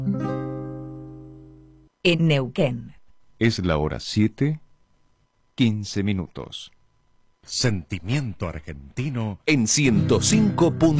En Neuquén. Es la hora 7:15. Sentimiento argentino En 105.